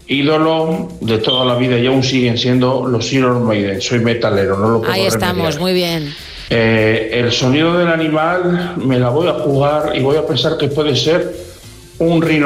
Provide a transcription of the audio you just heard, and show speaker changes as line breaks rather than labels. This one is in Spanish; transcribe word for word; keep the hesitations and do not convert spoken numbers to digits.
ídolo de toda la vida y aún siguen siendo los Iron Maiden. Soy metalero, no lo puedo
Ahí estamos,
remediar.
muy bien.
Eh, el sonido del animal me la voy a jugar y voy a pensar que puede ser un rino.